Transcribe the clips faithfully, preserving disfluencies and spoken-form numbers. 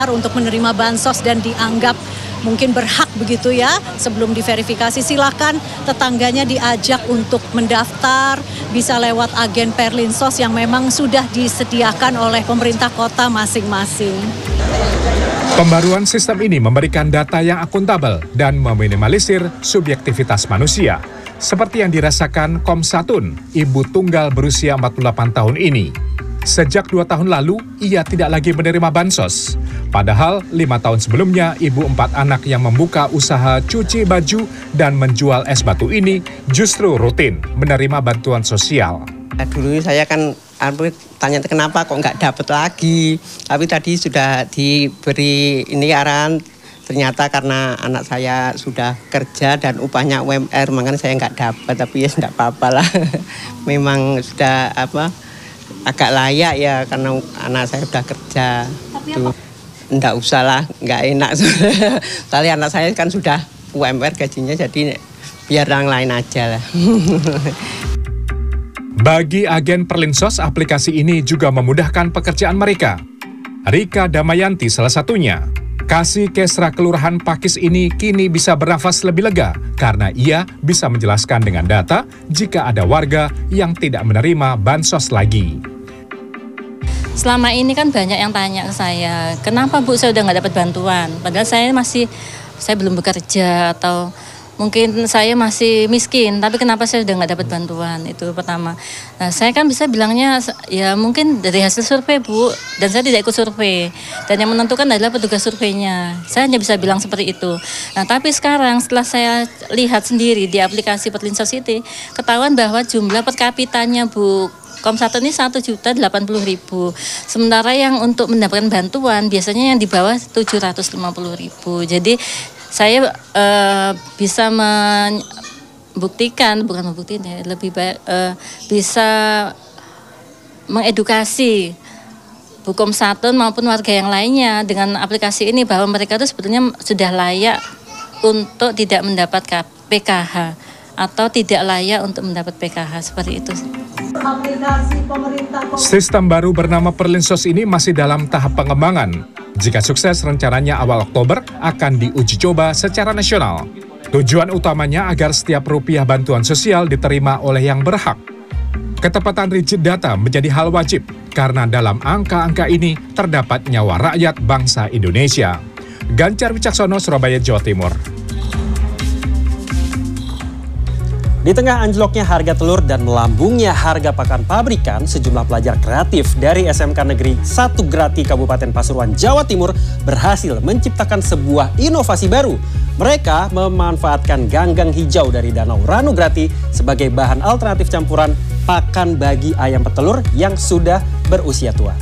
untuk menerima bansos dan dianggap mungkin berhak begitu ya, sebelum diverifikasi silakan tetangganya diajak untuk mendaftar, bisa lewat agen Perlinsos yang memang sudah disediakan oleh pemerintah kota masing-masing. Pembaruan sistem ini memberikan data yang akuntabel dan meminimalisir subjektivitas manusia, seperti yang dirasakan Komsatun, ibu tunggal berusia empat puluh delapan tahun ini. Sejak dua tahun lalu, ia tidak lagi menerima bansos. Padahal lima tahun sebelumnya, ibu empat anak yang membuka usaha cuci baju dan menjual es batu ini justru rutin menerima bantuan sosial. Dulu saya kan tanya kenapa kok nggak dapat lagi. Tapi tadi sudah diberi ini arahan, ternyata karena anak saya sudah kerja dan upahnya U M R, makanya saya nggak dapat. Tapi ya nggak apa-apa lah. Memang sudah apa agak layak ya karena anak saya sudah kerja. Tapi apa? Nggak usah lah, nggak enak. Soalnya anak saya kan sudah U M R gajinya, jadi biar orang lain aja lah. Bagi agen Perlinsos, aplikasi ini juga memudahkan pekerjaan mereka. Rika Damayanti salah satunya. Kasih Kesra Kelurahan Pakis ini kini bisa bernafas lebih lega karena ia bisa menjelaskan dengan data jika ada warga yang tidak menerima bansos lagi. Selama ini kan banyak yang tanya ke saya, kenapa Bu saya udah nggak dapat bantuan? Padahal saya masih, saya belum bekerja atau mungkin saya masih miskin, tapi kenapa saya udah nggak dapat bantuan? Itu pertama. Nah, saya kan bisa bilangnya ya mungkin dari hasil survei Bu, dan saya tidak ikut survei. Dan yang menentukan adalah petugas surveinya. Saya hanya bisa bilang seperti itu. Nah, tapi sekarang setelah saya lihat sendiri di aplikasi Perlinsos itu, ketahuan bahwa jumlah per kapitanya Bu Komsatun ini satu juta delapan puluh ribu. Sementara yang untuk mendapatkan bantuan biasanya yang di bawah tujuh ratus lima puluh ribu. Jadi saya uh, bisa membuktikan, bukan membuktikan ya, lebih baik uh, bisa mengedukasi Bu Komsatun maupun warga yang lainnya dengan aplikasi ini bahwa mereka itu sebetulnya sudah layak untuk tidak mendapat P K H atau tidak layak untuk mendapat P K H, seperti itu. Sistem baru bernama Perlinsos ini masih dalam tahap pengembangan. Jika sukses, rencananya awal Oktober akan diuji coba secara nasional. Tujuan utamanya agar setiap rupiah bantuan sosial diterima oleh yang berhak. Ketepatan rigid data menjadi hal wajib karena dalam angka-angka ini terdapat nyawa rakyat bangsa Indonesia. Ganjar Wicaksono, Surabaya, Jawa Timur. Di tengah anjloknya harga telur dan melambungnya harga pakan pabrikan, sejumlah pelajar kreatif dari S M K Negeri satu Grati Kabupaten Pasuruan, Jawa Timur berhasil menciptakan sebuah inovasi baru. Mereka memanfaatkan ganggang hijau dari Danau Ranu Grati sebagai bahan alternatif campuran pakan bagi ayam petelur yang sudah berusia tua.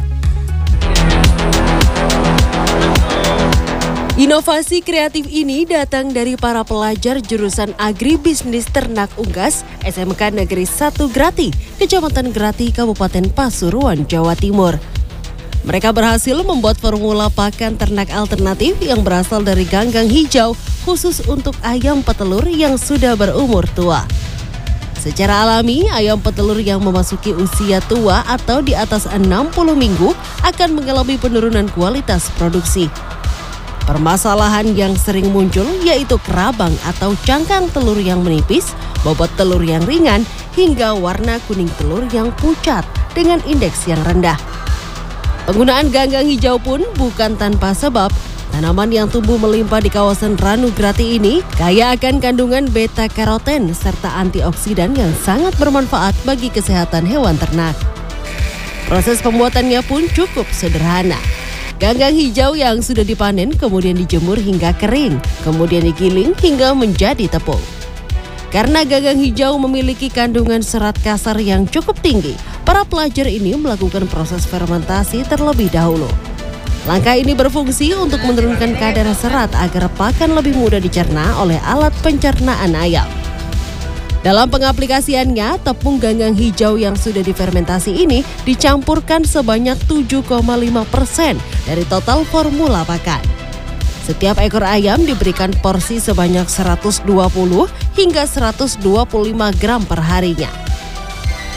Inovasi kreatif ini datang dari para pelajar jurusan Agribisnis Ternak Unggas S M K Negeri satu Grati, Kecamatan Grati, Kabupaten Pasuruan, Jawa Timur. Mereka berhasil membuat formula pakan ternak alternatif yang berasal dari ganggang hijau khusus untuk ayam petelur yang sudah berumur tua. Secara alami, ayam petelur yang memasuki usia tua atau di atas enam puluh minggu akan mengalami penurunan kualitas produksi. Permasalahan yang sering muncul yaitu kerabang atau cangkang telur yang menipis, bobot telur yang ringan, hingga warna kuning telur yang pucat dengan indeks yang rendah. Penggunaan ganggang hijau pun bukan tanpa sebab. Tanaman yang tumbuh melimpah di kawasan Ranu Grati ini kaya akan kandungan beta-karoten serta antioksidan yang sangat bermanfaat bagi kesehatan hewan ternak. Proses pembuatannya pun cukup sederhana. Ganggang hijau yang sudah dipanen kemudian dijemur hingga kering, kemudian digiling hingga menjadi tepung. Karena ganggang hijau memiliki kandungan serat kasar yang cukup tinggi, para pelajar ini melakukan proses fermentasi terlebih dahulu. Langkah ini berfungsi untuk menurunkan kadar serat agar pakan lebih mudah dicerna oleh alat pencernaan ayam. Dalam pengaplikasiannya, tepung ganggang hijau yang sudah difermentasi ini dicampurkan sebanyak tujuh koma lima persen dari total formula pakan. Setiap ekor ayam diberikan porsi sebanyak seratus dua puluh hingga seratus dua puluh lima gram per harinya.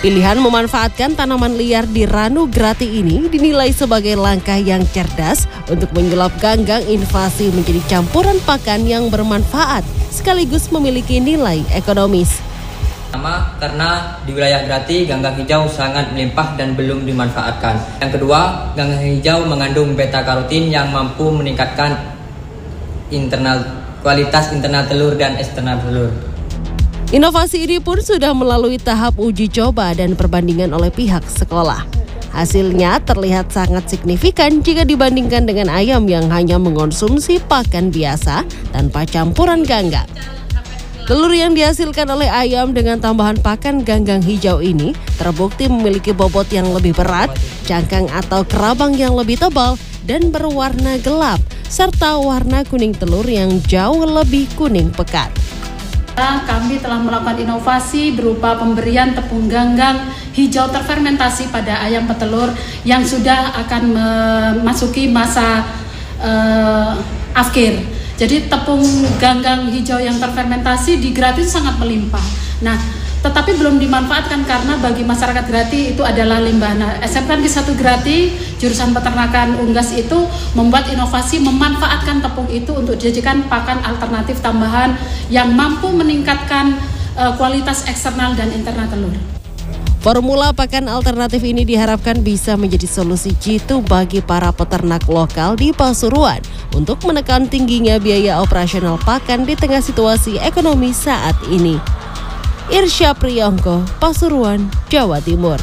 Pilihan memanfaatkan tanaman liar di Ranu Grati ini dinilai sebagai langkah yang cerdas untuk menyulap ganggang invasi menjadi campuran pakan yang bermanfaat sekaligus memiliki nilai ekonomis. Pertama, karena di wilayah Grati ganggang hijau sangat melimpah dan belum dimanfaatkan. Yang kedua, ganggang hijau mengandung beta karotin yang mampu meningkatkan internal kualitas internal telur dan eksternal telur. Inovasi ini pun sudah melalui tahap uji coba dan perbandingan oleh pihak sekolah. Hasilnya terlihat sangat signifikan jika dibandingkan dengan ayam yang hanya mengonsumsi pakan biasa tanpa campuran ganggang. Telur yang dihasilkan oleh ayam dengan tambahan pakan ganggang hijau ini terbukti memiliki bobot yang lebih berat, cangkang atau kerabang yang lebih tebal, dan berwarna gelap, serta warna kuning telur yang jauh lebih kuning pekat. Kami telah melakukan inovasi berupa pemberian tepung ganggang hijau terfermentasi pada ayam petelur yang sudah akan memasuki masa uh, afkir. Jadi tepung ganggang hijau yang terfermentasi di Grati sangat melimpah. Nah, tetapi belum dimanfaatkan karena bagi masyarakat Grati itu adalah limbah. Nah, S M K Negeri satu Grati jurusan peternakan Unggas itu membuat inovasi memanfaatkan tepung itu untuk dijadikan pakan alternatif tambahan yang mampu meningkatkan uh, kualitas eksternal dan internal telur. Formula pakan alternatif ini diharapkan bisa menjadi solusi jitu bagi para peternak lokal di Pasuruan untuk menekan tingginya biaya operasional pakan di tengah situasi ekonomi saat ini. Irsya Priyongko, Pasuruan, Jawa Timur.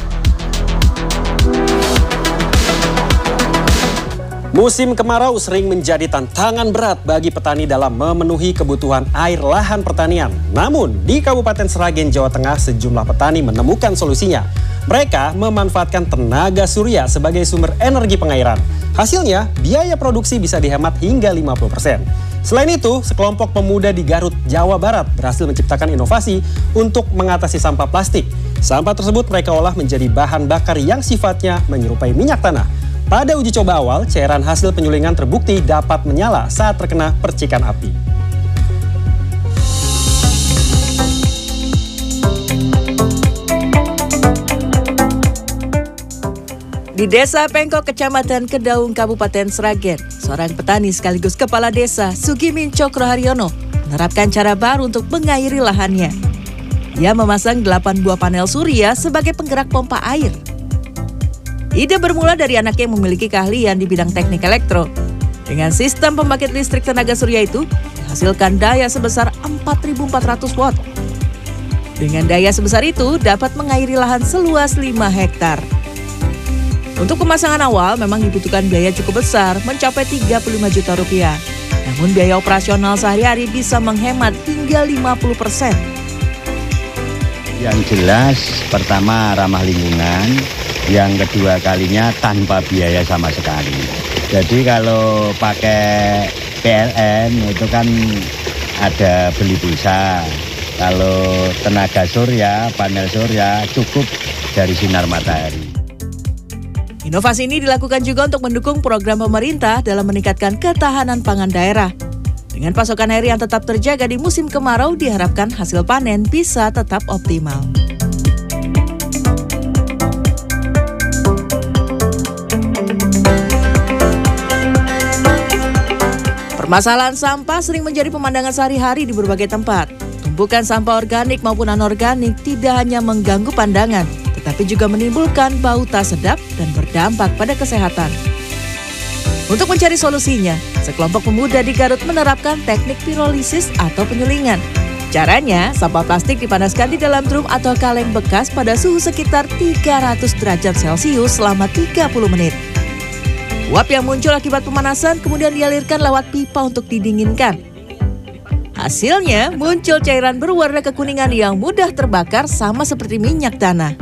Musim kemarau sering menjadi tantangan berat bagi petani dalam memenuhi kebutuhan air lahan pertanian. Namun, di Kabupaten Sragen, Jawa Tengah, sejumlah petani menemukan solusinya. Mereka memanfaatkan tenaga surya sebagai sumber energi pengairan. Hasilnya, biaya produksi bisa dihemat hingga lima puluh persen. Selain itu, sekelompok pemuda di Garut, Jawa Barat berhasil menciptakan inovasi untuk mengatasi sampah plastik. Sampah tersebut mereka olah menjadi bahan bakar yang sifatnya menyerupai minyak tanah. Pada uji coba awal, cairan hasil penyulingan terbukti dapat menyala saat terkena percikan api. Di Desa Pengkok, Kecamatan Kedaung, Kabupaten Sragen, seorang petani sekaligus kepala desa, Sugimin Cokroharyono, menerapkan cara baru untuk mengairi lahannya. Ia memasang delapan buah panel surya sebagai penggerak pompa air. Ide bermula dari anak yang memiliki keahlian di bidang teknik elektro. Dengan sistem pembangkit listrik tenaga surya itu, menghasilkan daya sebesar empat ribu empat ratus watt. Dengan daya sebesar itu, dapat mengairi lahan seluas lima hektar. Untuk pemasangan awal memang dibutuhkan biaya cukup besar, mencapai tiga puluh lima juta rupiah. Namun biaya operasional sehari-hari bisa menghemat hingga lima puluh persen. Yang jelas, pertama ramah lingkungan, yang kedua kalinya tanpa biaya sama sekali. Jadi kalau pakai P L N itu kan ada beli pulsa. Kalau tenaga surya, panel surya cukup dari sinar matahari. Inovasi ini dilakukan juga untuk mendukung program pemerintah dalam meningkatkan ketahanan pangan daerah. Dengan pasokan air yang tetap terjaga di musim kemarau, diharapkan hasil panen bisa tetap optimal. Permasalahan sampah sering menjadi pemandangan sehari-hari di berbagai tempat. Tumpukan sampah organik maupun anorganik tidak hanya mengganggu pandangan, tetapi juga menimbulkan bau tak sedap dan berdampak pada kesehatan. Untuk mencari solusinya, sekelompok pemuda di Garut menerapkan teknik pirolisis atau penyulingan. Caranya, sampah plastik dipanaskan di dalam drum atau kaleng bekas pada suhu sekitar tiga ratus derajat Celcius selama tiga puluh menit. Uap yang muncul akibat pemanasan kemudian dialirkan lewat pipa untuk didinginkan. Hasilnya, muncul cairan berwarna kekuningan yang mudah terbakar sama seperti minyak tanah.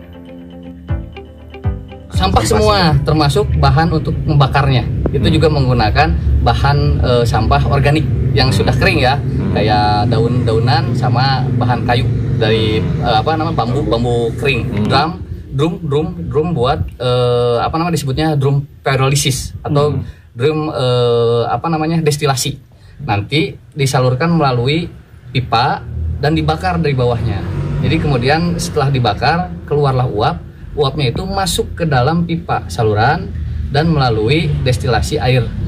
Sampah semua termasuk bahan untuk membakarnya. Itu juga menggunakan bahan e, sampah organik yang sudah kering ya, kayak daun-daunan sama bahan kayu dari e, apa namanya bambu bambu kering. Drum, drum, drum, drum buat e, apa namanya disebutnya drum pyrolysis atau drum e, apa namanya destilasi. Nanti disalurkan melalui pipa dan dibakar dari bawahnya. Jadi kemudian setelah dibakar keluarlah uap, uapnya itu masuk ke dalam pipa saluran dan melalui destilasi air